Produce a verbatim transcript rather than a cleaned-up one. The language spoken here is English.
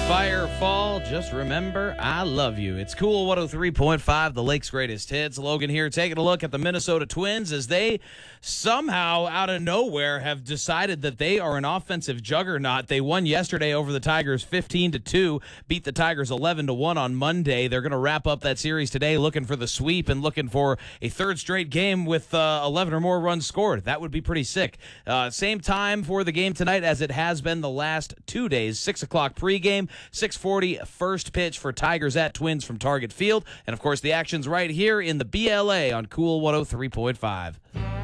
fire fall, just remember I love you. It's Cool one oh three point five, the Lake's greatest hits. Logan here taking a look at the Minnesota Twins as they somehow out of nowhere have decided that they are an offensive juggernaut. They won yesterday over the Tigers fifteen to two, beat the Tigers eleven to one on Monday. They're going to wrap up that series today looking for the sweep and looking for a third straight game with uh, eleven or more runs scored. That would be pretty sick. Uh, same time for the game tonight as it has been the last two days. six o'clock pregame. six forty first pitch for Tigers at Twins from Target Field. And, of course, the action's right here in the B L A on Cool one oh three point five.